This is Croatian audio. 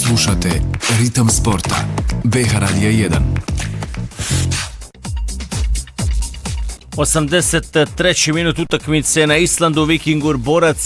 Slušate Ritam sporta. BH Radija 1. 83. minut utakmice na Islandu. Vikingur Borac